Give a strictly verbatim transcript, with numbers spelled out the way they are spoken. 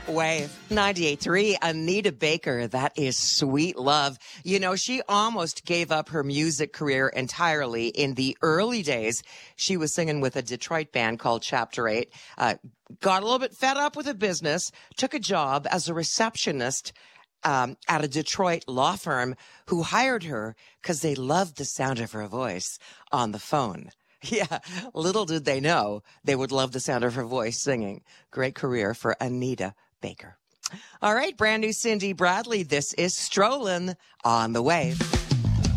Wave ninety-eight point three, Anita Baker. That is Sweet Love. You know, she almost gave up her music career entirely in the early days. She was singing with a Detroit band called Chapter eight. Uh, got a little bit fed up with the business, took a job as a receptionist um, at a Detroit law firm who hired her because they loved the sound of her voice on the phone. Yeah, little did they know they would love the sound of her voice singing. Great career for Anita Baker. All right, brand new Cindy Bradley. This is Strolling on the Wave.